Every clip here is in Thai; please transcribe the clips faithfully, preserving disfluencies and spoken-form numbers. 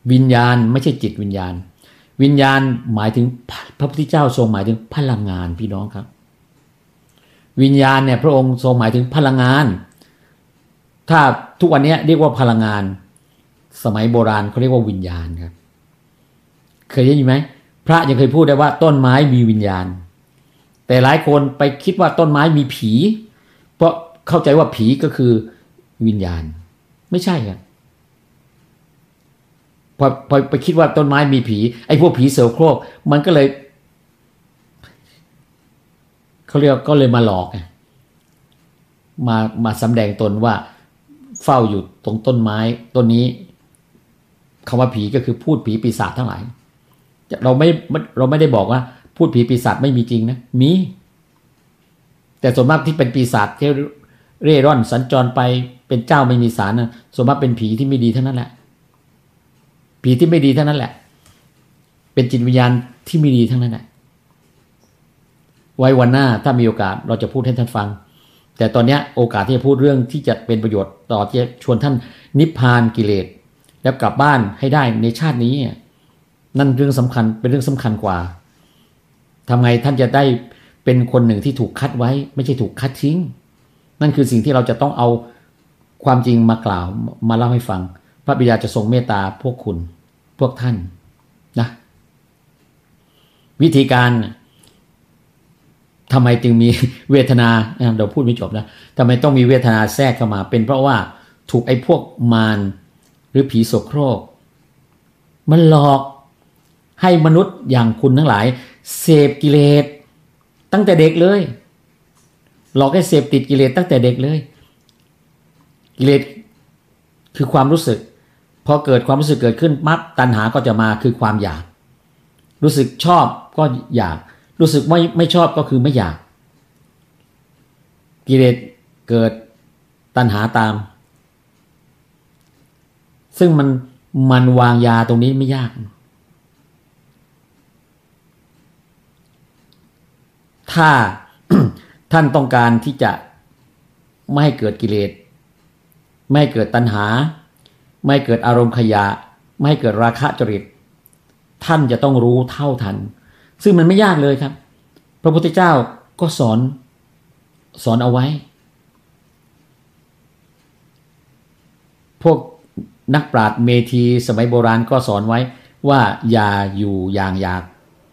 วิญญาณไม่ใช่จิตวิญญาณวิญญาณหมายถึงพระพุทธเจ้าทรงหมายถึงพลังงานพี่น้องครับวิญญาณเนี่ยพระองค์ทรงหมายถึงพลังงานถ้าทุกวันนี้เรียกว่าพลังงานสมัยโบราณเขาเรียกว่าวิญญาณครับเคยได้ยินไหมพระยังเคยพูดได้ว่าต้นไม้มีวิญญาณแต่หลายคนไปคิดว่าต้นไม้มีผีเพราะเข้าใจว่าผีก็คือวิญญาณไม่ใช่ครับพอพอไปคิดว่าต้นไม้มีผีไอ้พวกผีเสือโคร่งมันก็เลยเขาเรียกก็เลยมาหลอกมามาสำแดงตนว่าเฝ้าอยู่ตรงต้นไม้ต้นนี้คำว่าผีก็คือพูดผีปีศาจทั้งหลายเราไม่เราไม่ได้บอกว่าพูดผีปีศาจไม่มีจริงนะมีแต่ส่วนมากที่เป็นปีศาจที่เร่ร่อนสัญจรไปเป็นเจ้าไม่มีศาลนะส่วนมากเป็นผีที่ไม่ดีเท่านั้นแหละผีที่ไม่ดีเท่านั้นแหละเป็นจิตวิญญาณที่ไม่ดีทั้งนั้นแหละไว้วันหน้าถ้ามีโอกาสเราจะพูดให้ท่านฟังแต่ตอนนี้โอกาสที่จะพูดเรื่องที่จะเป็นประโยชน์ต่อที่จะชวนท่านนิพพานกิเลสแล้วกลับบ้านให้ได้ในชาตินี้นั่นเรื่องสำคัญเป็นเรื่องสำคัญกว่าทำไงท่านจะได้เป็นคนหนึ่งที่ถูกคัดไว้ไม่ใช่ถูกคัดทิ้งนั่นคือสิ่งที่เราจะต้องเอาความจริงมากล่าวมาเล่าให้ฟังพระบิดาจะทรงเมตตาพวกคุณพวกท่านนะวิธีการทำไมจึงมีเวทนาเราพูดไม่จบนะทำไมต้องมีเวทนาแทรกเข้ามาเป็นเพราะว่าถูกไอ้พวกมารหรือผีโสโครกมันหลอกให้มนุษย์อย่างคุณทั้งหลายเสพกิเลสตั้งแต่เด็กเลยหลอกให้เสพติดกิเลสตั้งแต่เด็กเลยกิเลสคือความรู้สึกพอเกิดความรู้สึกเกิดขึ้นปั๊บตัณหาก็จะมาคือความอยากรู้สึกชอบก็อยากรู้สึกไม่ไม่ชอบก็คือไม่อยากกิเลสเกิดตัณหาตามซึ่งมันมันวางยาตรงนี้ไม่ยากถ้า ท่านต้องการที่จะไม่ให้เกิดกิเลสไม่ให้เกิดตัณหาไม่ให้เกิดอารมณ์ขยะไม่ให้เกิดราคะจริตท่านจะต้องรู้เท่าทันซึ่งมันไม่ยากเลยครับพระพุทธเจ้าก็สอนสอนเอาไว้พวกนักปราชญ์เมธีสมัยโบราณก็สอนไว้ว่าอย่าอยู่อย่างอยาก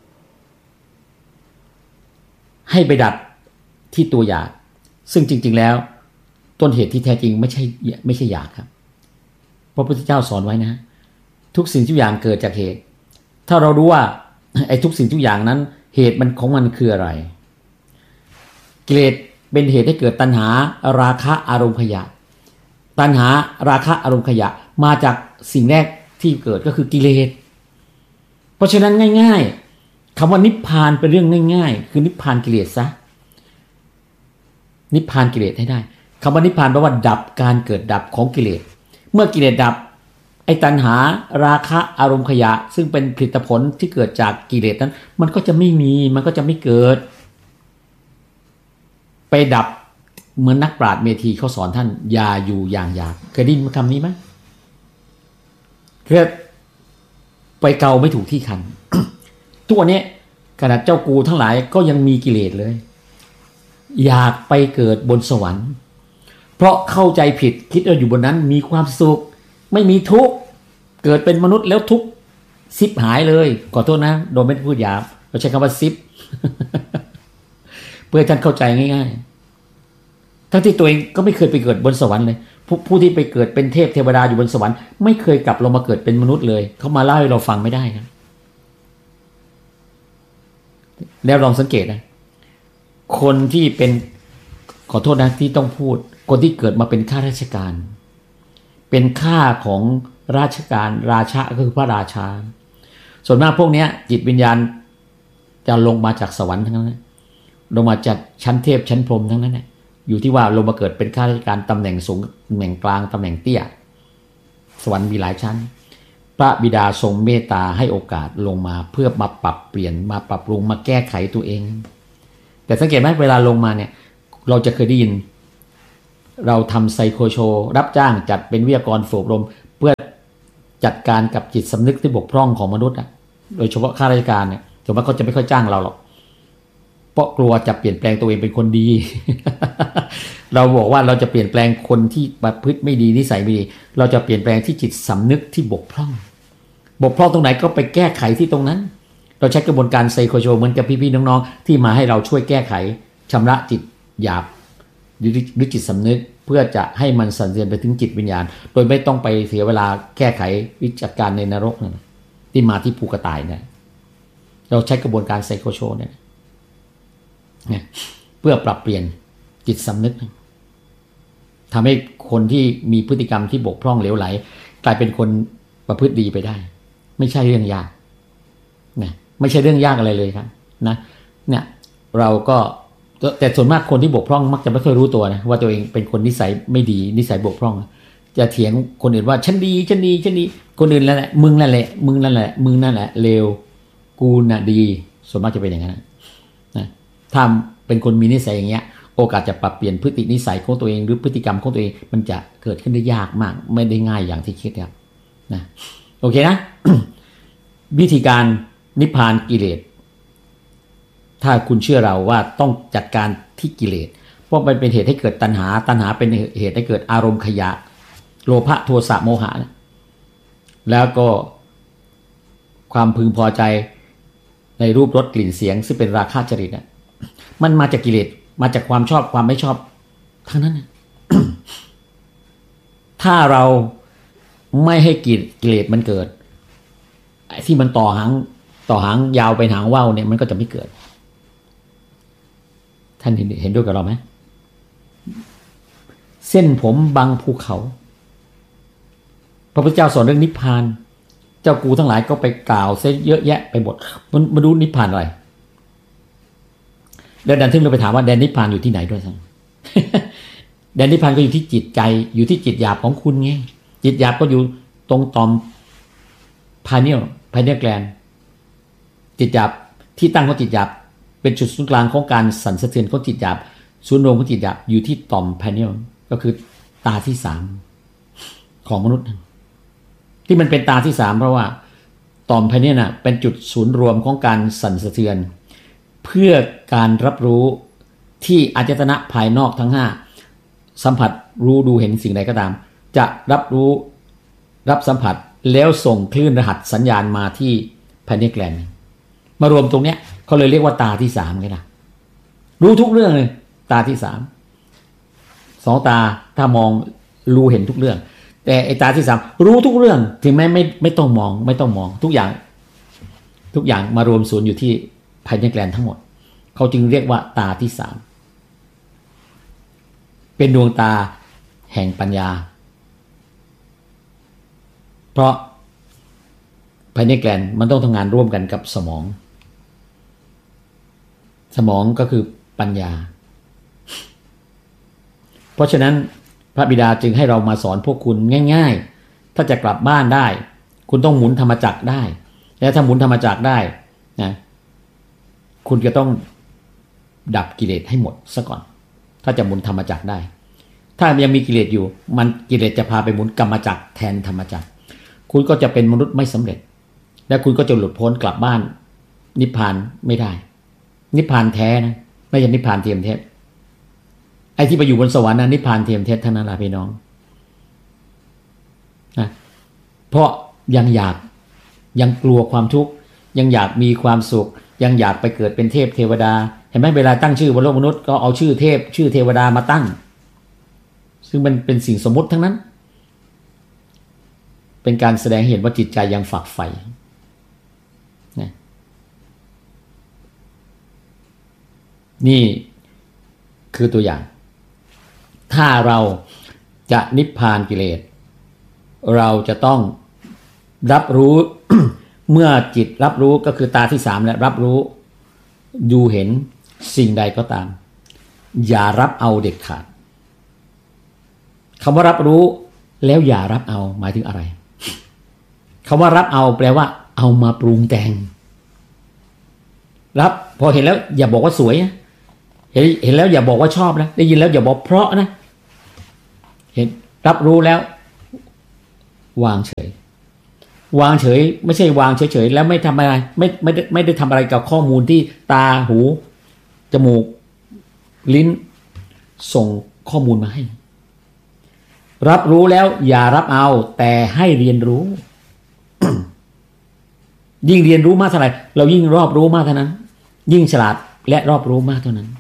ให้ไปดับที่ตัวอยากซึ่งจริงๆแล้วต้นเหตุที่แท้จริงไม่ใช่ไม่ใช่อยากครับพระพุทธเจ้าสอนไว้นะทุกสิ่งทุกอย่างเกิดจากเหตุถ้าเรารู้ว่าไอ้ทุกสิ่งทุกอย่างนั้นเหตุมันของมันคืออะไรกิเลสเป็นเหตุให้เกิดตัณหาราคะอารมณ์ขยะตัณหาราคะอารมณ์ขยะมาจากสิ่งแรกที่เกิดก็คือกิเลสเพราะฉะนั้นง่ายๆคำว่านิพพานเป็นเรื่องง่ายๆคือนิพพานกิเลสซะนิพพานกิเลสให้ได้คำว่านิพพานแปลว่าดับการเกิดดับของกิเลสเมื่อกิเลสดับไอ้ตัณหาราคะอารมณ์ขยะซึ่งเป็นผลิตผลที่เกิดจากกิเลสนั้นมันก็จะไม่มีมันก็จะไม่เกิดไปดับเหมือนนักปราชญ์เมธีเขาสอนท่านอย่าอยู่อย่างอยากเคยได้ยินคำนี้ไหมเพื่อไปเกาไม่ถูกที่คัน ทุกวันนี้ขนาดเจ้ากูทั้งหลายก็ยังมีกิเลสเลยอยากไปเกิดบนสวรรค์เพราะเข้าใจผิดคิดว่าอยู่บนนั้นมีความสุขไม่มีทุกข์เกิดเป็นมนุษย์แล้วทุกข์ซิบหายเลยขอโทษนะโดยไม่พูดหยาบเราใช้คำว่าซิบ เพื่อให้ท่านเข้าใจง่ายๆทั้งที่ตัวเองก็ไม่เคยไปเกิดบนสวรรค์เลยผู้ผู้ที่ไปเกิดเป็นเทพเทวดาอยู่บนสวรรค์ไม่เคยกลับลงมาเกิดเป็นมนุษย์เลยเขามาเล่าให้เราฟังไม่ได้ครับแล้วลองสังเกตนะคนที่เป็นขอโทษนะที่ต้องพูดคนที่เกิดมาเป็นข้าราชการเป็นข้าของราชการราชาก็คือพระราชาส่วนมากพวกนี้จิตวิญญาณจะลงมาจากสวรรค์ทั้งนั้นลงมาจากชั้นเทพชั้นพรหมทั้งนั้นแหละอยู่ที่ว่าลงมาเกิดเป็นข้าราชการตำแหน่งสูงตำแหน่งกลางตำแหน่งเตี้ยสวรรค์มีหลายชั้นพระบิดาทรงเมตตาให้โอกาสลงมาเพื่อมาปรับเปลี่ยนมาปรับปรุงมาแก้ไขตัวเองแต่สังเกตไหมเวลาลงมาเนี่ยเราจะเคยได้ยินเราทำไซโคโชว์รับจ้างจัดเป็นวิทยากรฝึกอบรมเพื่อจัดการกับจิตสำนึกที่บกพร่องของมนุษย์อ่ะโดยเฉพาะข้าราชการเนี่ยถึงแม้เขาจะไม่ค่อยจ้างเราหรอกเพราะกลัวจะเปลี่ยนแปลงตัวเองเป็นคนดี เราบอกว่าเราจะเปลี่ยนแปลงคนที่ประพฤติไม่ดีนิสัยไม่ดีเราจะเปลี่ยนแปลงที่จิตสำนึกที่บกพร่องบกพร่องตรงไหนก็ไปแก้ไขที่ตรงนั้นเราใช้กระบวนการไซโคโชเหมือนกับพี่ๆน้องๆที่มาให้เราช่วยแก้ไขชำระจิตหยาบหรือจิตสำนึกเพื่อจะให้มันสั่นสะเทือนไปถึงจิตวิญญาณโดยไม่ต้องไปเสียเวลาแก้ไขวิจัดการในนรกนั่นที่มาที่ภูกระต่ายเนี่ยเราใช้กระบวนการไซโคโชเนี่ยเพื่อปรับเปลี่ยนจิตสำนึกทำให้คนที่มีพฤติกรรมที่บกพร่องเหลวไหลกลายเป็นคนประพฤติดีไปได้ไม่ใช่เรื่องยากนะไม่ใช่เรื่องยากอะไรเลยครับนะเนี่ยเราก็แต่ส่วนมากคนที่บกพร่องมักจะไม่ค่อยรู้ตัวนะว่าตัวเองเป็นคนนิสัยไม่ดีนิสัยบกพร่องจะเถียงคนอื่นว่าฉันดีฉันดีฉันดีคนอื่นแล้วแหละมึงนั่นแหละมึงนั่นแหละมึงนั่นแหละเลวกูน่ะดีส่วนมากจะเป็นอย่างนั้นนะถ้าเป็นคนมีนิสัยอย่างเงี้ยโอกาสจะปรับเปลี่ยนพฤตินิสัยของตัวเองหรือพฤติกรรมของตัวเองมันจะเกิดขึ้นได้ยากมากไม่ได้ง่ายอย่างที่คิดครับนะโอเคนะ วิธีการนิพพานกิเลสถ้าคุณเชื่อเราว่าต้องจัดการที่กิเลสเพราะมันเป็นเหตุให้เกิดตัณหาตัณหาเป็นเหตุให้เกิดอารมณ์ขยะโลภะโทสะโมหะนะแล้วก็ความพึงพอใจในรูปรสกลิ่นเสียงซึ่งเป็นราคะจริตนะมันมาจากกิเลสมาจากความชอบความไม่ชอบทั้งนั้น ถ้าเราไม่ให้กิเลสมันเกิดไอ้ที่มันต่อหางต่อหางยาวไปหางว่าวเนี่ยมันก็จะไม่เกิดท่านเห็นด้วยกับเราไหมเส้นผมบังภูเขาพระพุทธเจ้าสอนเรื่องนิพพานเจ้ากูทั้งหลายก็ไปกล่าวเสียเยอะแยะไปหมดมันมาดูนิพพานอะไรแล้วดันทึ่งเราไปถามว่าแดนนิพพานอยู่ที่ไหนด้วยซ้ำ แดนนิพพานก็อยู่ที่จิตใจอยู่ที่จิตหยาบของคุณไงจิตหยาบก็อยู่ตรงต่อมพาเนียลพาเนียลแกลนจิตหยาบที่ตั้งของจิตหยาบเป็นจุดศูนย์กลางของการสั่นสะเทือนของจิตหยาบศูนย์รวมของจิตหยาบอยู่ที่ต่อมพาเนียลก็คือตาที่สามของมนุษย์ที่มันเป็นตาที่สามเพราะว่าต่อมพาเนียลน่ะเป็นจุดศูนย์รวมของการสั่นสะเทือนเพื่อการรับรู้ที่อายตนะภายนอกทั้งห้าสัมผัสรู้ดูเห็นสิ่งใดก็ตามจะรับรู้รับสัมผัสแล้วส่งคลื่นรหัสสัญญาณมาที่พาเนียลแกลนมารวมตรงเนี้ยเขาเลยเรียกว่าตาที่สามไงนะรู้ทุกเรื่องเลยตาที่สามสองตาถ้ามองรู้เห็นทุกเรื่องแต่ไอ้ตาที่สามรู้ทุกเรื่องถึงแม้ไม่ไม่ต้องมองไม่ต้องมองทุกอย่างทุกอย่างมารวมศูนย์อยู่ที่พาเนียลแกลนทั้งหมดเขาจึงเรียกว่าตาที่สามเป็นดวงตาแห่งปัญญาเพราะพาเนียลแกลนมันต้องทำงานร่วมกันกับสมองสมองก็คือปัญญาเพราะฉะนั้นพระบิดาจึงให้เรามาสอนพวกคุณง่ายๆถ้าจะกลับบ้านได้คุณต้องหมุนธรรมจักรได้แล้วถ้าหมุนธรรมจักรได้นะคุณจะต้องดับกิเลสให้หมดซะก่อนถ้าจะหมุนธรรมจักรได้ถ้ายังมีกิเลสอยู่มันกิเลสจะพาไปหมุนกรรมจักรแทนธรรมจักรคุณก็จะเป็นมนุษย์ไม่สำเร็จและคุณก็จะหลุดพ้นกลับบ้านนิพพานไม่ได้นิพพานแท้นะไม่ใช่นิพพานเทียมเท็จไอ้ที่ไปอยู่บนสวรรค์นั้นนิพพานเทียมเท็จทั้งนั้นแหละพี่น้องนะเพราะยังอยากยังกลัวความทุกข์ยังอยากมีความสุขยังอยากไปเกิดเป็นเทพเทวดาเห็นไหมเวลาตั้งชื่อบนโลกมนุษย์ก็เอาชื่อเทพชื่อเทวดามาตั้งซึ่งมันเป็นสิ่งสมมุติทั้งนั้นเป็นการแสดงเห็นว่าจิตใจยังฝักใฝ่นะนี่คือตัวอย่างถ้าเราจะนิพพานกิเลสเราจะต้องรับรู้ เมื่อจิตรับรู้ก็คือตาที่สามและรับรู้ดูเห็นสิ่งใดก็ตามอย่ารับเอาเด็ดขาดคำว่ารับรู้แล้วอย่ารับเอาหมายถึงอะไรคำว่ารับเอาแปลว่าเอามาปรุงแต่งรับพอเห็นแล้วอย่าบอกว่าสวยนะเห็นเห็นแล้วอย่าบอกว่าชอบนะได้ยินแล้วอย่าบอกเพราะนะเห็นรับรู้แล้ววางเฉยวางเฉยไม่ใช่วางเฉยๆแล้วไม่ทำอะไรไม่ไม่ได้ไม่ได้ทำอะไรกับข้อมูลที่ตาหูจมูกลิ้นส่งข้อมูลมาให้รับรู้แล้วอย่ารับเอาแต่ให้เรียนรู้ ยิ่งเรียนรู้มากเท่าไหร่เรายิ่งรอบรู้มากเท่านั้นยิ่งฉลาดและรอบรู้มากเท่านั้น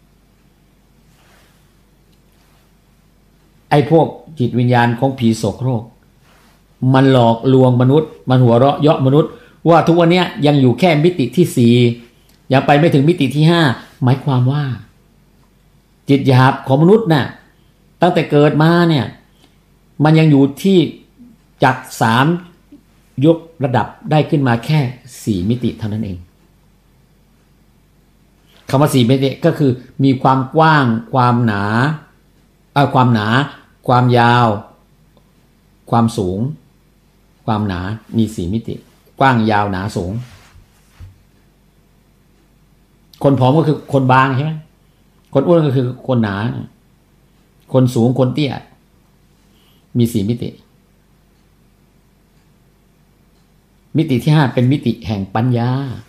ไอ้พวกจิตวิญญาณของผีโสโครกมันหลอกลวงมนุษย์มันหัวเราะเยาะมนุษย์ว่าทุกวันนี้ยังอยู่แค่มิติที่สี่ยังไปไม่ถึงมิติที่ห้าหมายความว่าจิตหยาบของมนุษย์น่ะตั้งแต่เกิดมาเนี่ยมันยังอยู่ที่จากสามยกระดับได้ขึ้นมาแค่สี่มิติเท่านั้นเองคำว่าสี่มิติก็คือมีความกว้างความหนาเอาความหนาความยาวความสูงความหนามีสี่มิติกว้างยาวหนาสูงคนผอมก็คือคนบางใช่ไหมคนอ้วนก็คือคนหนาคนสูงคนเตี้ยมีสี่มิติมิติที่ห้าเป็นมิติแห่งปัญญา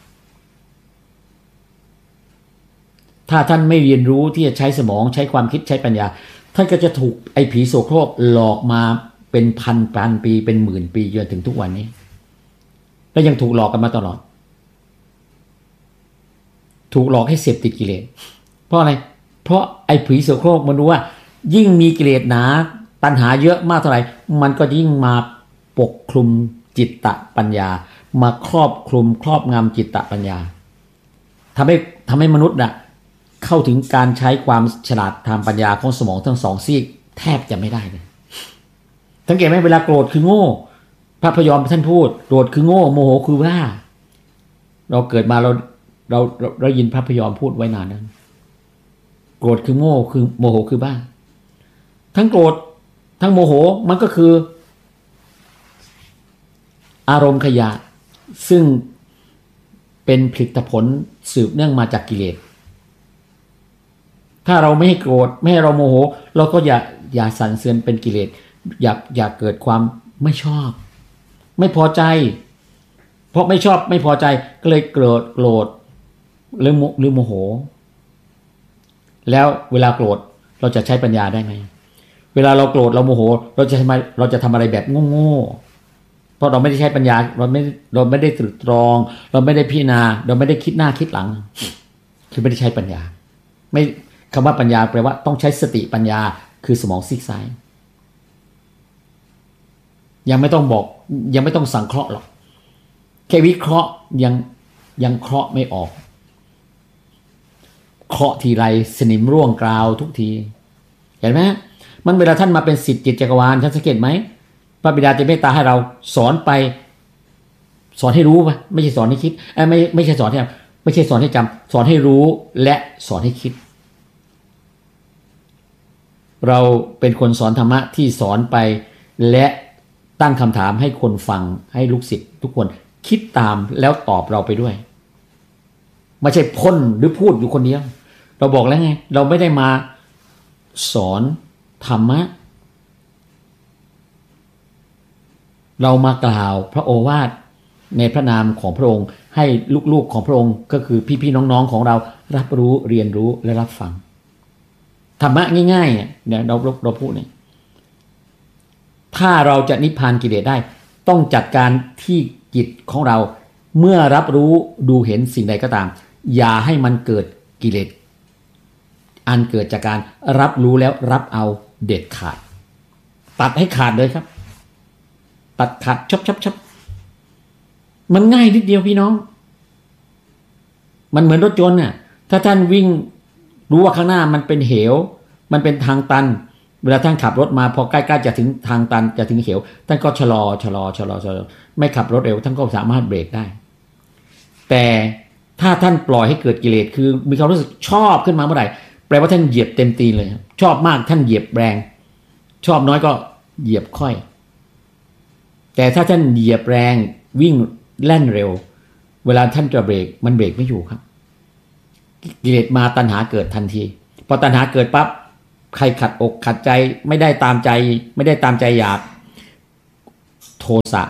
ถ้าท่านไม่เรียนรู้ที่จะใช้สมองใช้ความคิดใช้ปัญญาท่านก็จะถูกไอ้ผีโสโครกหลอกมาเป็นพันพันปีเป็นหมื่นปีจนถึงทุกวันนี้และยังถูกหลอกกันมาตลอดถูกหลอกให้เสพติดกิเลสเพราะอะไรเพราะไอ้ผีโสโครกมันรู้ว่ายิ่งมีกิเลสหนาตัณหาเยอะมากเท่าไหร่มันก็ยิ่งมาปกคลุมจิตตปัญญามาครอบคลุมครอบงำจิตตปัญญาทำให้ทำให้มนุษย์น่ะเข้าถึงการใช้ความฉลาดทางปัญญาของสมองทั้งสองซีกแทบจะไม่ได้เลยสังเกตไหมเวลาโกรธคือโง่พระพยอมท่านพูดโกรธคือโง่โมโหคือบ้าเราเกิดมาเราเราเราเรายินพระพยอมพูดไว้นานนั้นโกรธคือโง่คือโมโหคือบ้าทั้งโกรธทั้งโมโหมันก็คืออารมณ์ขยะซึ่งเป็นผลิตผลสืบเนื่องมาจากกิเลสถ้าเราไม่ให้โกรธไม่ให้เราโมโหเราก็อย่าอย่าสั่นเสือนเป็นกิเลสอย่าอย่าเกิดความไม่ชอบไม่พอใจเพราะไม่ชอบไม่พอใจก็เลยโกรธโกรธหรือหรือโมโหแล้วเวลาโกรธเราจะใช้ปัญญาได้ไหมเวลาเราโกรธเราโมโหเราจะทำไมเราจะทำอะไรแบบโง่ๆเพราะเราไม่ได้ใช้ปัญญาเราไม่เราไม่ได้ตรึกตรองเราไม่ได้พิจารณาเราไม่ได้คิดหน้าคิดหลังคือไม่ได้ใช้ปัญญาไม่คำว่าปัญญาแปลว่าต้องใช้สติปัญญาคือสมองซีกซ้ายยังไม่ต้องบอกยังไม่ต้องสังเคราะห์หรอกแค่วิเคราะห์ยังยังเคราะห์ไม่ออกเคราะห์ทีไรสนิมร่วงกราวทุกทีเห็นไหมมันเวลาท่านมาเป็นศิษย์จิตจักรวาลท่านสังเกตไหมพระบิดาจะเมตตาให้เราสอนไปสอนให้รู้ไหมไม่ใช่สอนให้คิดเอ้ไม่ไม่ใช่สอนให้ไม่ใช่สอนให้จำสอนให้รู้และสอนให้คิดเราเป็นคนสอนธรรมะที่สอนไปและตั้งคำถามให้คนฟังให้ลูกศิษย์ทุกคนคิดตามแล้วตอบเราไปด้วยไม่ใช่พ่นหรือพูดอยู่คนเดียวเราบอกแล้วไงเราไม่ได้มาสอนธรรมะเรามากล่าวพระโอวาทในพระนามของพระองค์ให้ลูกๆของพระองค์ก็คือพี่ๆน้องๆของเรารับรู้เรียนรู้และรับฟังธรรมะง่ายๆเนี่ยเราเราพูดเนี่ยถ้าเราจะนิพพานกิเลสได้ต้องจัดการที่จิตของเราเมื่อรับรู้ดูเห็นสิ่งใดก็ตามอย่าให้มันเกิดกิเลสอันเกิดจากการรับรู้แล้วรับเอาเด็ดขาดตัดให้ขาดเลยครับตัดขาดชับชับชับมันง่ายนิดเดียวพี่น้องมันเหมือนรถยนต์น่ะถ้าท่านวิ่งรู้ว่าข้างหน้ามันเป็นเหวมันเป็นทางตันเวลาท่านขับรถมาพอใกล้ๆจะถึงทางตันจะถึงเหวท่านก็ชะลอชะลอชะลอชะลอไม่ขับรถเร็วท่านก็สามารถเบรกได้แต่ถ้าท่านปล่อยให้เกิดกิเลสคือมีความรู้สึกชอบขึ้นมาเมื่อไหร่แปลว่าท่านเหยียบเต็มตีนเลยชอบมากท่านเหยียบแรงชอบน้อยก็เหยียบค่อยแต่ถ้าท่านเหยียบแรงวิ่งแล่นเร็วเวลาท่านจะเบรกมันเบรกไม่อยู่ครับกิเลสมาตัณหาเกิดทันทีพอตัณหาเกิดปั๊บใครขัดอกขัดใจไม่ได้ตามใจไม่ได้ตามใจอยากโทสะ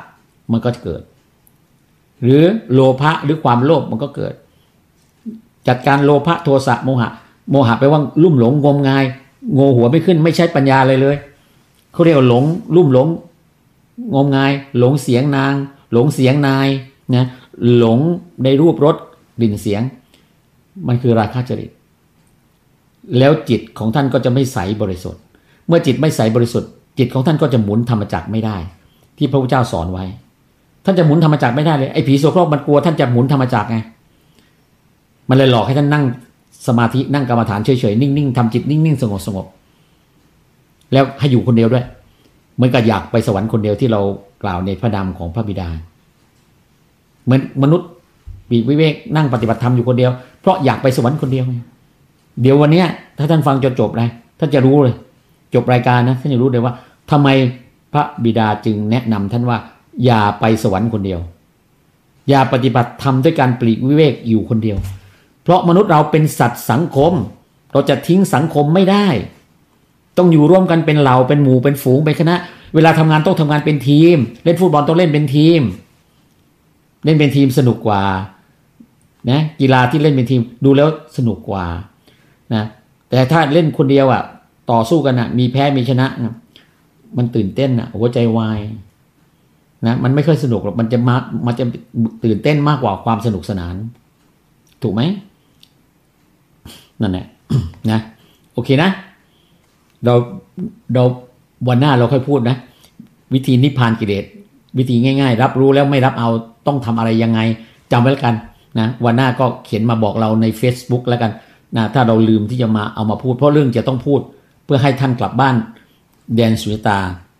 มันก็เกิดหรือโลภะหรือความโลภมันก็เกิดจัดการโลภะโทสะโมหะโมหะไปว่าลุ่มหลงงมงายโง่หัวไม่ขึ้นไม่ใช่ปัญญาเลยเลยเขาเรียกว่าหลงลุ่มหลงงมงายหลงเสียงนางหลงเสียงนายนะหลงในรูปรสกลิ่นเสียงมันคือราคะจริตแล้วจิตของท่านก็จะไม่ใสบริสุทธิ์เมื่อจิตไม่ใสบริสุทธิ์จิตของท่านก็จะหมุนธรรมจักรไม่ได้ที่พระพุทธเจ้าสอนไว้ท่านจะหมุนธรรมจักรไม่ได้เลยไอ้ผีโสโครกมันกลัวท่านจะหมุนธรรมจักรไงมันเลยหลอกให้ท่านนั่งสมาธินั่งกรรมฐานเฉยๆนิ่งๆทำจิตนิ่งๆสงบๆแล้วให้อยู่คนเดียวด้วยเหมือนกับอยากไปสวรรค์คนเดียวที่เรากล่าวในพระนามของพระบิดาเหมือนมนุษย์ปีกวิเวกนั่งปฏิบัติธรรมอยู่คนเดียวเพราะอยากไปสวรรค์คนเดียวเดี๋ยววันนี้ถ้าท่านฟังจนจบนะท่านจะรู้เลยจบรายการนะท่านจะรู้เลยว่าทำไมพระบิดาจึงแนะนำท่านว่าอย่าไปสวรรค์คนเดียวอย่าปฏิบัติธรรมด้วยการปลีกวิเวกอยู่คนเดียวเพราะมนุษย์เราเป็นสัตว์สังคมเราจะทิ้งสังคมไม่ได้ต้องอยู่ร่วมกันเป็นเหล่าเป็นหมู่เป็นฝูงเป็นคณะเวลาทำงานต้องทำงานเป็นทีมเล่นฟุตบอลต้องเล่นเป็นทีมเล่นเป็นทีมสนุกกว่านะกีฬาที่เล่นเป็นทีมดูแล้วสนุกกว่านะแต่ถ้าเล่นคนเดียวอ่ะต่อสู้กันอ่ะมีแพ้มีชนะนะมันตื่นเต้นอ่ะหัวใจวายนะมันไม่ค่อยสนุกหรอกมันจะมามันจะตื่นเต้นมากกว่าความสนุกสนานถูกไหมนั่นแหละ นะโอเคนะเราเราวันหน้าเราค่อยพูดนะวิธีนิพพานกิเลสวิธีง่ายๆรับรู้แล้วไม่รับเอาต้องทำอะไรยังไงจำไว้แล้วกันนะวันหน้าก็เขียนมาบอกเราใน Facebook แล้วกันนะถ้าเราลืมที่จะมาเอามาพูดเพราะเรื่องจะต้องพูดเพื่อให้ท่านกลับบ้านแดนสุญญตา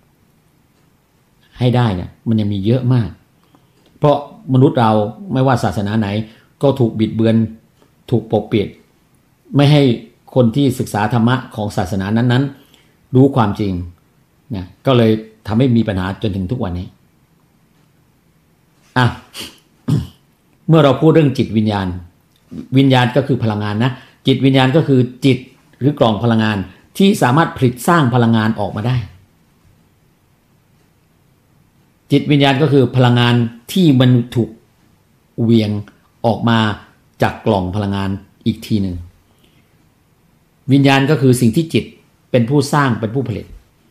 ให้ได้เนี่ยมันยังมีเยอะมากเพราะมนุษย์เราไม่ว่าศาสนาไหนก็ถูกบิดเบือนถูกปกปิดไม่ให้คนที่ศึกษาธรรมะของศาสนานั้นๆรู้ความจริงนะก็เลยทำให้มีปัญหาจนถึงทุกวันนี้อ่ะ เมื่อเราพูดเรื่องจิตวิญญาณวิญญาณก็คือพลังงานนะจิตวิญญาณก็คือจิตหรือกล่องพลังงานที่สามารถผลิตสร้างพลังงานออกมาได้จิตวิญญาณก็คือพลังงานที่มันถูกเหวี่ยงออกมาจากกล่องพลังงานอีกทีหนึ่งวิญญาณก็คือสิ่งที่จิตเป็นผู้สร้างเป็นผู้ผลิต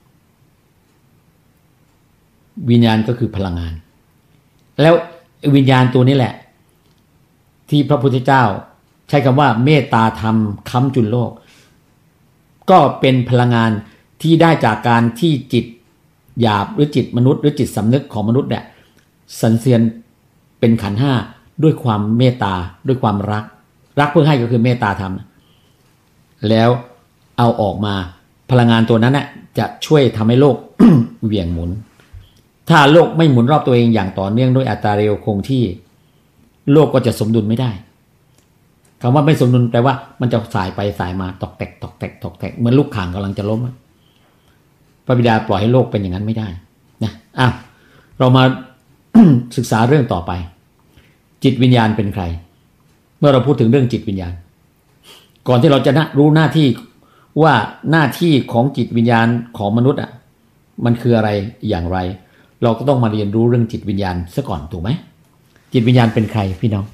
วิญญาณก็คือพลังงานแล้ววิญญาณตัวนี้แหละที่พระพุทธเจ้าใช้คำว่าเมตตาธรรมค้ำจุนโลกก็เป็นพลังงานที่ได้จากการที่จิตหยาบหรือจิตมนุษย์หรือจิตสำนึกของมนุษย์เนี่ยสันเสียนเป็นขันธ์ห้าด้วยความเมตตาด้วยความรักรักเพื่อให้ก็คือเมตตาธรรมแล้วเอาออกมาพลังงานตัวนั้นน่ะจะช่วยทำให้โลก เหวี่ยงหมุนถ้าโลกไม่หมุนรอบตัวเองอย่างต่อเนื่องด้วยอัตราเร็วคงที่โลกก็จะสมดุลไม่ได้คำว่าไม่สมดุลแปลว่ามันจะสายไปสายมาตอกแตกตอกแตกตอกแตกเหมือนลูกข่างกำลังจะล้มพระบิดาปล่อยให้โลกเป็นอย่างนั้นไม่ได้นะอ่ะเรามา ศึกษาเรื่องต่อไปจิตวิญญาณเป็นใครเมื่อเราพูดถึงเรื่องจิตวิญญาณก่อนที่เราจะรู้หน้าที่ว่าหน้าที่ของจิตวิญญาณของมนุษย์อ่ะมันคืออะไรอย่างไรเราก็ต้องมาเรียนรู้เรื่องจิตวิญญาณซะก่อนถูกไหมจิตวิญญาณเป็นใครพี่น้อง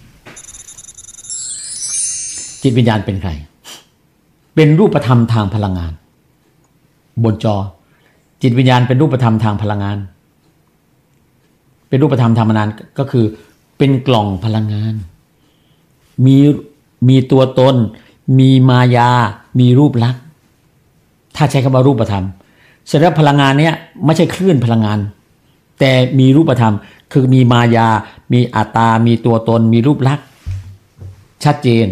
จิตวิญญาณเป็นใครเป็นรูปธรรมทางพลังงานบนจอจิตวิญญาณเป็นรูปธรรมทางพลังงานเป็นรูปธรรมทางพลังงานก็คือเป็นกล่องพลังงานมีมีตัวตนมีมายามีรูปลักษณ์ถ้าใช้คำว่ารูปธรรมแสดงว่าพลังงานเนี้ยไม่ใช่คลื่นพลังงานแต่มีรูปธรรมคือมีมายามีอัตตามีตัวตนมีรูปลักษณ์ชัดเจน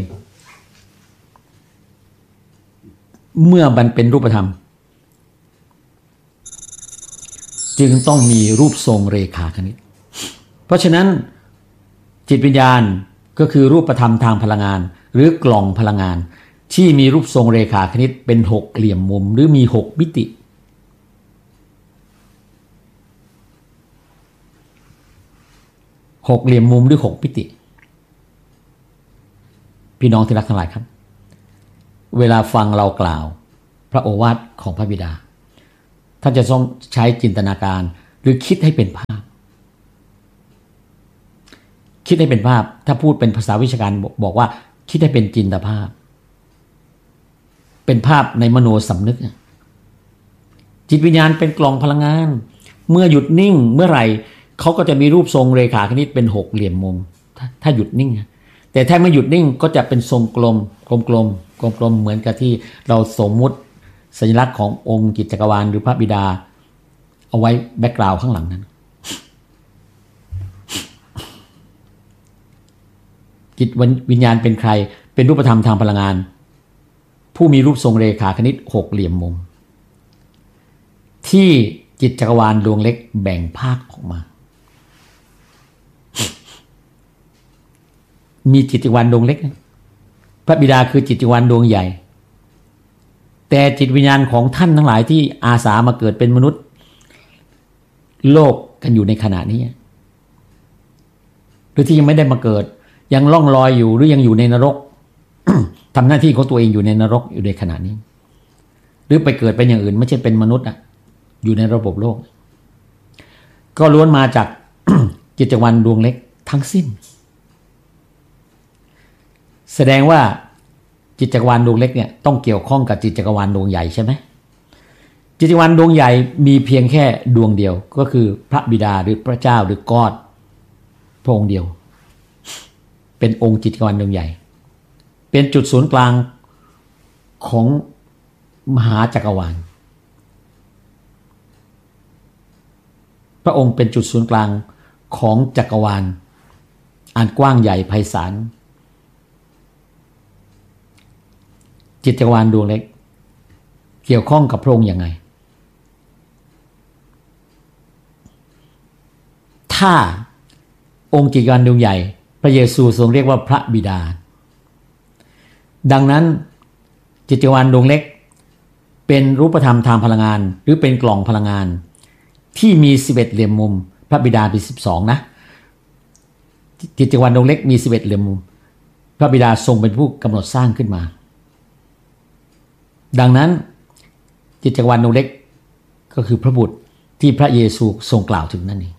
เมื่อมันเป็นรูปธรรมจึงต้องมีรูปทรงเรขาคณิตเพราะฉะนั้นจิตวิญญาณก็คือรูปธรรมทางพลังงานหรือกล่องพลังงานที่มีรูปทรงเรขาคณิตเป็นหกเหลี่ยมมุมหรือมีหกมิติหกเหลี่ยมมุมหรือหกมิติพี่น้องที่รักทั้งหลายครับเวลาฟังเรากล่าวพระโอวาทของพระบิดาท่านจะต้องใช้จินตนาการหรือคิดให้เป็นภาพคิดให้เป็นภาพถ้าพูดเป็นภาษาวิชาการบอกว่าคิดให้เป็นจินตภาพเป็นภาพในมโนสำนึกจิตวิญญาณเป็นกล่องพลังงานเมื่อหยุดนิ่งเมื่อไหร่เขาก็จะมีรูปทรงเรขาคณิตเป็นหกเหลี่ยมมุมถ้าถ้าหยุดนิ่งแต่ถ้าไม่หยุดนิ่งก็จะเป็นทรงกลมกลมกลมกลมกลมเหมือนกับที่เราสมมุติสัญลักษณ์ขององค์จิตจักรวาลหรือพระบิดาเอาไว้แบ็กกราวด์ข้างหลังนั้นจิตวิญญาณเป็นใครเป็นรูปธรรมทางพลังงานผู้มีรูปทรงเรขาคณิตหกเหลี่ยมมุมที่จิตจักรวาลดวงเล็กแบ่งภาคออกมามีจิตจักรวาลดวงเล็กพระบิดาคือจิตจักรวาลดวงใหญ่แต่จิตวิญญาณของท่านทั้งหลายที่อาสามาเกิดเป็นมนุษย์โลกกันอยู่ในขณะนี้หรือที่ยังไม่ได้มาเกิดยังล่องลอยอยู่หรือยังอยู่ในนรก ทำหน้าที่ของตัวเองอยู่ในนรกอยู่ในขณะนี้หรือไปเกิดเป็นอย่างอื่นไม่ใช่เป็นมนุษย์อ่ะอยู่ในระบบโลกก็ล้วนมาจาก จิตจักรวาลดวงเล็กทั้งสิ้นแสดงว่าจิตจักรวาลดวงเล็กเนี่ยต้องเกี่ยวข้องกับจิตจักรวาลดวงใหญ่ใช่ไหมจิตจักรวาลดวงใหญ่มีเพียงแค่ดวงเดียวก็คือพระบิดาหรือพระเจ้าหรือกอดพระองค์เดียวเป็นองค์จิตจักรวาลดวงใหญ่เป็นจุดศูนย์กลางของมหาจักรวาลพระองค์เป็นจุดศูนย์กลางของจักรวาลอันกว้างใหญ่ไพศาลจิตจักรวาลดวงเล็กเกี่ยวข้องกับพระองค์ยังไงถ้าองค์จิตจักรวาลดวงใหญ่พระเยซูทรงเรียกว่าพระบิดาดังนั้นจิตจักรวาลดวงเล็กเป็นรูปธรรมทางพลังงานหรือเป็นกล่องพลังงานที่มีสิบเอ็ดเหลี่ยมมุมพระบิดามีสิบสองนะจิตจักรวาลดวงเล็กมีสิบเอ็ดเหลี่ยมมุมพระบิดาทรงเป็นผู้กำหนดสร้างขึ้นมาดังนั้นจิตจักรวาลดวงเล็กก็คือพระบุตรที่พระเยซูทรงกล่าวถึงนั่นเอง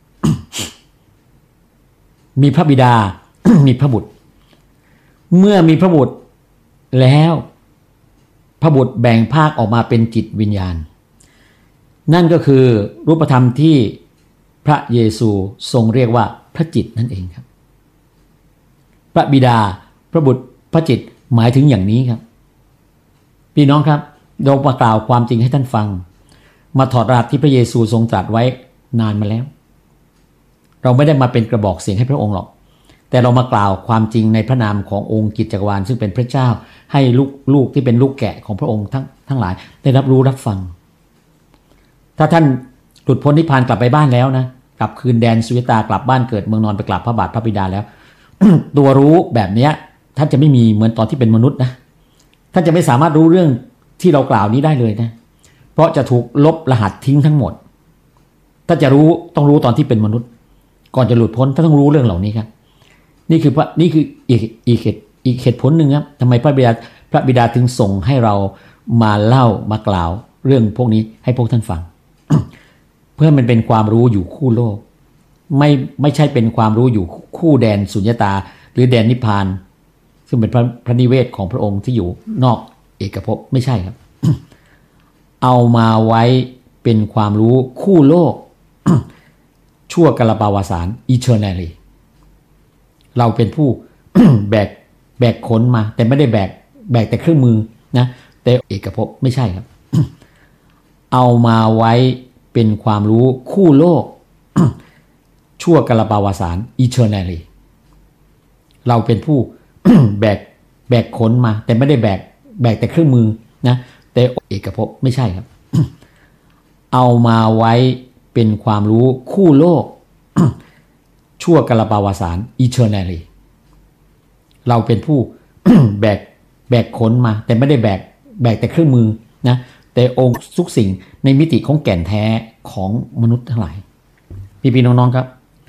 มีพระบิดา มีพระบุตรเมื่อมีพระบุตรแล้วพระบุตรแบ่งภาคออกมาเป็นจิตวิญญาณนั่นก็คือรูปธรรมที่พระเยซูทรงเรียกว่าพระจิตนั่นเองครับพระบิดาพระบุตรพระจิตหมายถึงอย่างนี้ครับพี่น้องครับเรามากล่าวความจริงให้ท่านฟังมาถอดรหัสที่พระเยซูทรงตรัสไว้นานมาแล้วเราไม่ได้มาเป็นกระบอกเสียงให้พระองค์หรอกแต่เรามากล่าวความจริงในพระนามขององค์กิจจักรวาลซึ่งเป็นพระเจ้าให้ลูกลูกที่เป็นลูกแกะของพระองค์ทั้งทั้งหลายได้รับรู้รับฟังถ้าท่านหลุดพ้นนิพพานกลับไปบ้านแล้วนะกลับคืนแดนสุวิตากลับบ้านเกิดเมืองนอนไปกราบพระบาทพระบิดาแล้ว ตัวรู้แบบนี้ท่านจะไม่มีเหมือนตอนที่เป็นมนุษย์นะท่านจะไม่สามารถรู้เรื่องที่เรากล่าวนี้ได้เลยนะเพราะจะถูกลบรหัสทิ้งทั้งหมดถ้าจะรู้ต้องรู้ตอนที่เป็นมนุษย์ก่อนจะหลุดพ้นท่านต้องรู้เรื่องเหล่านี้ครับนี่คือพระนี่คืออีกอีกเหตุอีกเหตุผลหนึ่งครับทำไมพระบิดาพระบิดาถึงส่งให้เรามาเล่ามากล่าวเรื่องพวกนี้ให้พวกท่านฟัง เพื่อมันเป็นความรู้อยู่คู่โลกไม่ไม่ใช่เป็นความรู้อยู่คู่แดนสุญญตาหรือแดนนิพพานซึ่งเป็นพระพระนิเวศของพระองค์ที่อยู่นอกเอกภพไม่ใช่ครับ เอามาไว้เป็นความรู้คู่โลก ชั่วกาลปาวสาร eternally เราเป็นผู้ แบกแบกขนมาแต่ไม่ได้แบกแบกแต่เครื่องมือนะแต่เอกภพไม่ใช่ครับ เอามาไว้เป็นความรู้คู่โลก ชั่วกาลปาวสาร eternally เราเป็นผู้ แบกแบกขนมาแต่ไม่ได้แบกแบกแต่เครื่องมือนะแต่เอกภพไม่ใช่ครับ เอามาไว้เป็นความรู้คู่โลก ชั่วกาลปาวสาร eternally เราเป็นผู้ แบกแบกขนมาแต่ไม่ได้แบกแบกแต่เครื่องมือนะแต่องค์ทุกสิ่งในมิติของแก่นแท้ของมนุษย์ทั้งหลายพี่ๆน้องๆครับ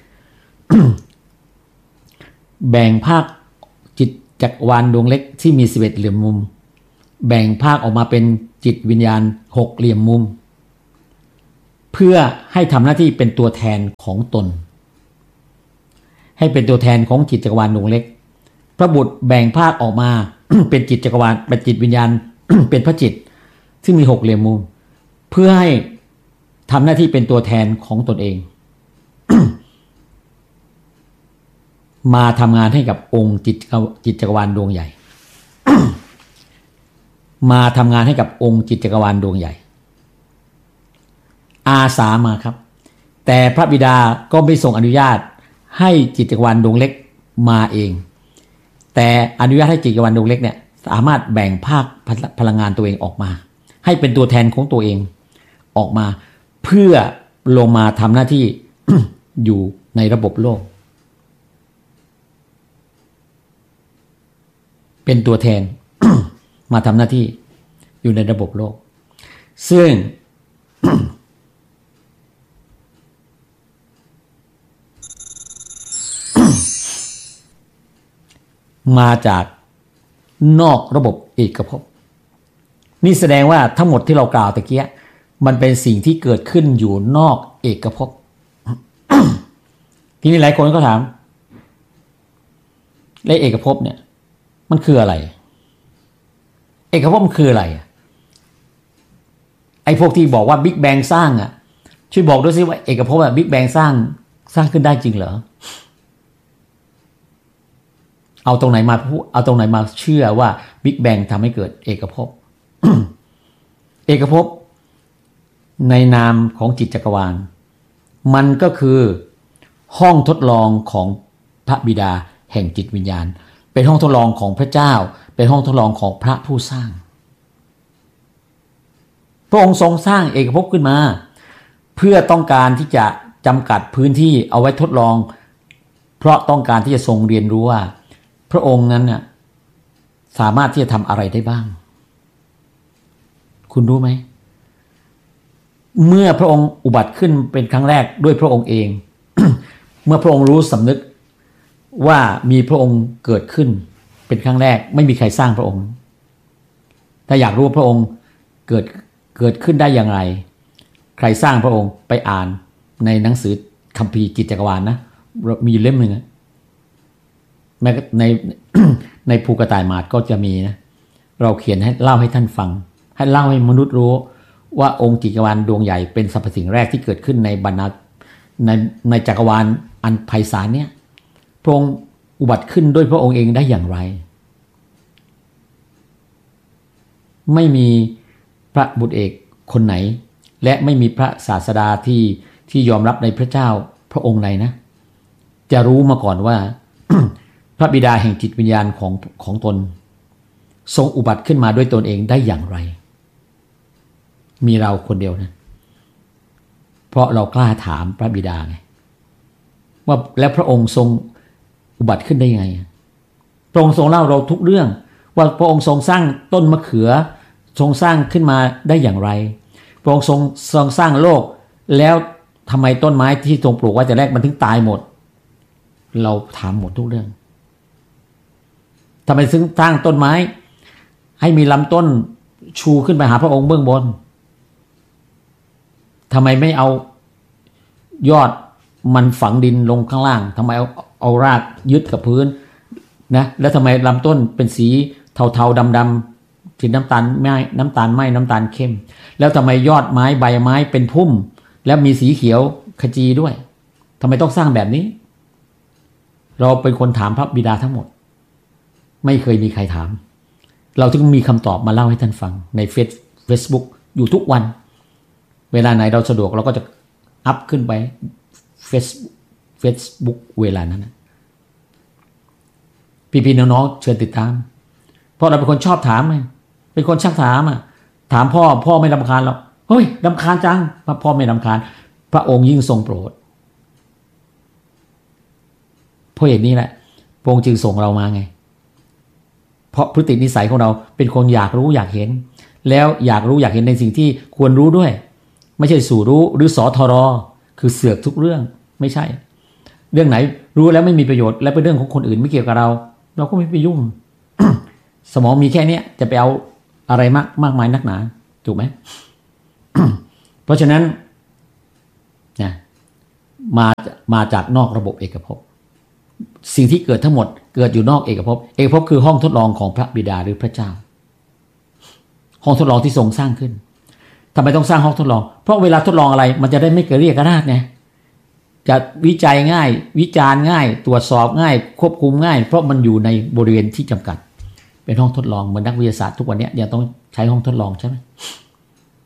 แบ่งภาคจิตจักรวาลดวงเล็กที่มีสิบเอ็ดเหลี่ยมมุมแบ่งภาคออกมาเป็นจิตวิญญาณหกเหลี่ยมมุมเพื่อให้ทำหน้าที่เป็นตัวแทนของตนให้เป็นตัวแทนของจิตจักรวาลดวงเล็กพระบุตรแบ่งภาคออกมา เป็นจิตจักรวาลเป็นจิตวิญญาณ เป็นพระจิตซึ่งมีหกเหลี่ยมมุมเพื่อให้ทำหน้าที่เป็นตัวแทนของตนเอง มาทำงานให้กับองค์จิตจิตจักรวาลดวงใหญ่ มาทำงานให้กับองค์จิตจักรวาลดวงใหญ่อาสามาครับแต่พระบิดาก็ไม่ทรงอนุญาตให้จิตจักรวาลดวงเล็กมาเองแต่อนุญาตให้จิตจักรวาลดวงเล็กเนี่ยสามารถแบ่งภาคพลังงานตัวเองออกมาให้เป็นตัวแทนของตัวเองออกมาเพื่อลงมาทำหน้าที่ อยู่ในระบบโลกเป็นตัวแทน มาทำหน้าที่อยู่ในระบบโลกซึ่ง มาจากนอกระบบเอกภพนี่แสดงว่าทั้งหมดที่เรากล่าวตะเกียมันเป็นสิ่งที่เกิดขึ้นอยู่นอกเอกภพ ทีนี้หลายคนก็ถามแล้วเอกภพเนี่ยมันคืออะไรเอกภพมันคืออะไรไอ้พวกที่บอกว่าบิ๊กแบงสร้างอ่ะช่วยบอกด้วยสิว่าเอกภพอ่ะบิ๊กแบงสร้างสร้างขึ้นได้จริงเหรอเอาตรงไหนมาพูดเอาตรงไหนมาเชื่อว่าบิ๊กแบงทำให้เกิดเอกภพ เอกภพในนามของจิตจักรวาลมันก็คือห้องทดลองของพระบิดาแห่งจิตวิญญาณเป็นห้องทดลองของพระเจ้าเป็นห้องทดลองของพระผู้สร้างพระองค์ทรงสร้างเอกภพขึ้นมาเพื่อต้องการที่จะจำกัดพื้นที่เอาไว้ทดลองเพราะต้องการที่จะทรงเรียนรู้ว่าพระองค์นั้นน่ะสามารถที่จะทำอะไรได้บ้างคุณรู้ไหมเมื่อพระองค์อุบัติขึ้นเป็นครั้งแรกด้วยพระองค์เอง เมื่อพระองค์รู้สำนึกว่ามีพระองค์เกิดขึ้นเป็นครั้งแรกไม่มีใครสร้างพระองค์ถ้าอยากรู้พระองค์เกิดเกิดขึ้นได้อย่างไรใครสร้างพระองค์ไปอ่านในหนังสือคัมภีร์จิตจักรวาล นะมีเล่มหนึ่งแม้ใน ในภูกระต่ายหมาดก็จะมีนะเราเขียนให้เล่าให้ท่านฟังให้เล่าให้มนุษย์รู้ว่าองค์จิตจักรวาลดวงใหญ่เป็นสรรพสิ่งแรกที่เกิดขึ้นในบรรดาในในจักรวาลอันไพศาลเนี่ยพระองค์อุบัติขึ้นด้วยพระองค์เองได้อย่างไรไม่มีพระบุตรเอกคนไหนและไม่มีพระศาสดาที่ที่ยอมรับในพระเจ้าพระองค์ใดนะจะรู้มาก่อนว่า พระบิดาแห่งจิตวิญญาณของของตนทรงอุบัติขึ้นมาด้วยตนเองได้อย่างไรมีเราคนเดียวนะเพราะเรากล้าถามพระบิดาไงว่าแล้วพระองค์ทรงอุบัติขึ้นได้ยังไงพระองค์ทรงเล่าเราทุกเรื่องว่าพระองค์ทรงสร้างต้นมะเขือทรงสร้างขึ้นมาได้อย่างไรพระองค์ทรงทรงสร้างโลกแล้วทำไมต้นไม้ที่ทรงปลูกไว้แต่แรกมันถึงตายหมดเราถามหมดทุกเรื่องทำไมถึงสร้างต้นไม้ให้มีลำต้นชูขึ้นไปหาพระองค์เบื้องบนทำไมไม่เอายอดมันฝังดินลงข้างล่างทำไมเอาเอารากยึดกับพื้นนะแล้วทำไมลำต้นเป็นสีเทาๆดำๆสีน้ำตาลไม่น้ำตาลไม่น้ำตาลเข้มแล้วทำไมยอดไม้ใบไม้เป็นพุ่มแล้วมีสีเขียวขจีด้วยทำไมต้องสร้างแบบนี้เราเป็นคนถามพระบิดาทั้งหมดไม่เคยมีใครถามเราถึงมีคำตอบมาเล่าให้ท่านฟังในเฟซเฟซบุ๊กอยู่ทุกวันเวลาไหนเราสะดวกเราก็จะอัพขึ้นไปเฟซเฟซบุ๊กเวลานั้นนะพี่ๆน้องๆเชิญติดตามเพราะเราเป็นคนชอบถามไงเป็นคนชักถามอ่ะถามพ่อพ่อไม่รำคาญหรอกเฮ้ยรำคาญจังพ่อไม่รำคาญพระองค์ยิ่งทรงโปรดเพราะเหตุนี้แหละพระองค์จึงส่งเรามาไงเพราะพฤตินิสัยของเราเป็นคนอยากรู้อยากเห็นแล้วอยากรู้อยากเห็นในสิ่งที่ควรรู้ด้วยไม่ใช่สู่รู้หรือสอทรคือเสือกทุกเรื่องไม่ใช่เรื่องไหนรู้แล้วไม่มีประโยชน์และเป็นเรื่องของคนอื่นไม่เกี่ยวกับเราเราก็ไม่ไปยุ่ง สมองมีแค่นี้จะไปเอาอะไรมากมากมายนักหนาถูกไหม เพราะฉะนั้นนะมามาจากนอกระบบเอกภพสิ่งที่เกิดทั้งหมดเกิดอยู่นอกเอกภพเอกภพคือห้องทดลองของพระบิดาหรือพระเจ้าห้องทดลองที่ทรงสร้างขึ้นทำไมต้องสร้างห้องทดลองเพราะเวลาทดลองอะไรมันจะได้ไม่เกิดเรียกราดไงจะวิจัยง่ายวิจารณ์ง่ายตรวจสอบง่ายควบคุมง่ายเพราะมันอยู่ในบริเวณที่จำกัดเป็นห้องทดลองเหมือนนักวิทยาศาสตร์ทุกวันนี้ยังต้องใช้ห้องทดลองใช่ไหม